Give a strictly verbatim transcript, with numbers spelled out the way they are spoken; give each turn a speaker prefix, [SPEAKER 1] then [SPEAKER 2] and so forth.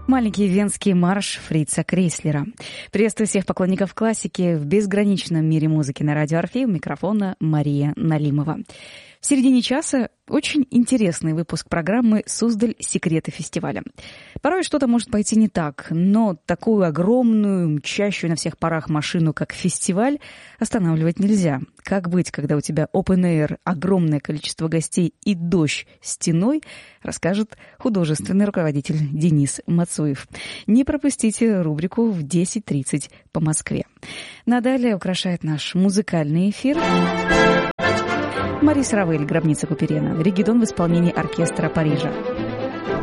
[SPEAKER 1] Маленький венский марш Фрица Крейслера. Приветствую всех поклонников классики в безграничном мире музыки на радио Орфей. У микрофона Мария Налимова. В середине часа очень интересный выпуск программы «Суздаль. Секреты фестиваля». Порой что-то может пойти не так, но такую огромную, мчащую на всех парах машину, как фестиваль, останавливать нельзя. Как быть, когда у тебя open air, огромное количество гостей и дождь стеной, расскажет художественный руководитель Денис Мацуев. Не пропустите рубрику в десять тридцать по Москве. Надалее украшает наш музыкальный эфир Марис Равель, «Гробница Куперена», регидон в исполнении оркестра Парижа.